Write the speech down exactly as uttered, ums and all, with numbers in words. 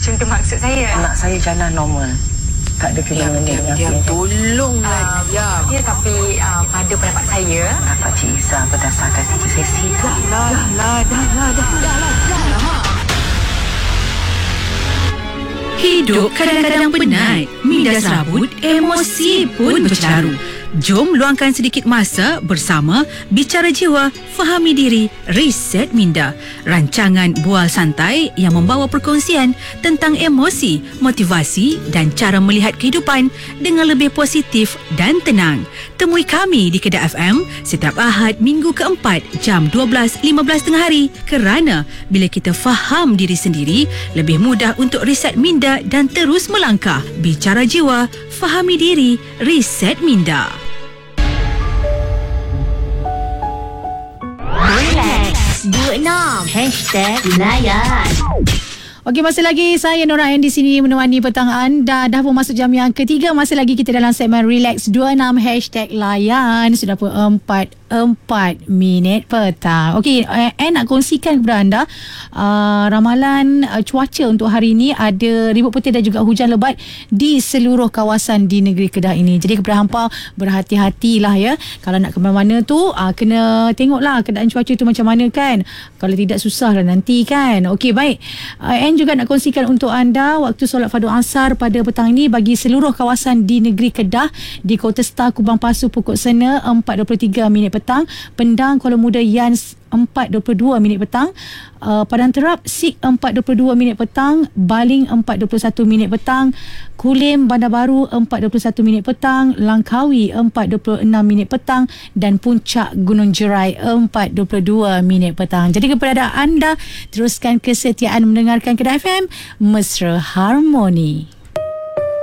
Macam tu maksud saya. Anak saya jalan normal. Tak ada kena Diam, diam, diam. Tolonglah Uh, diam. ya, tapi uh, pada pendapat saya, Dapat Cik Izzah berdasarkan kerja sesi ke? Dah lah, dah lah, dah lah, dah lah, dah lah. Ha. Hidup kadang-kadang penat, minda serabut, emosi pun bercaru. Jom luangkan sedikit masa bersama Bicara Jiwa, Fahami Diri, Reset Minda. Rancangan bual santai yang membawa perkongsian tentang emosi, motivasi dan cara melihat kehidupan dengan lebih positif dan tenang. Temui kami di Kedah F M setiap Ahad minggu keempat jam dua belas lima belas tengah hari. Kerana bila kita faham diri sendiri, lebih mudah untuk reset minda dan terus melangkah. Bicara Jiwa, Fahami Diri, Reset Minda. Relax dua puluh enam Hashtag Layan. Okey, masih lagi saya Nora Ann di sini menemani petang anda. Dah pun masuk jam yang ketiga. Masih lagi kita dalam segmen Relax dua puluh enam Hashtag Layan. Sudah pun empat empat minit petang. Okey, Ann nak kongsikan kepada anda uh, ramalan uh, cuaca untuk hari ini. Ada ribut putih dan juga hujan lebat di seluruh kawasan di negeri Kedah ini. Jadi kepada hampa, berhati-hatilah ya. Kalau nak ke mana-mana tu uh, kena tengoklah keadaan cuaca tu macam mana kan. Kalau tidak, susahlah nanti kan. Okey, baik. Uh, Ann juga nak kongsikan untuk anda waktu solat fardu asar pada petang ini bagi seluruh kawasan di negeri Kedah. Di Kota Star, Kubang Pasu, Pokok Sena empat dua puluh tiga minit petang, Pendang, Kuala Muda, Yans empat dua puluh dua minit petang, uh, Padang Terap, Sik empat dua puluh dua minit petang, Baling empat dua puluh satu minit petang, Kulim, Bandar Baru empat dua puluh satu minit petang, Langkawi empat dua puluh enam minit petang dan Puncak Gunung Jerai empat dua puluh dua minit petang. Jadi kepada anda, teruskan kesetiaan mendengarkan Kedah F M, Mesra Harmoni.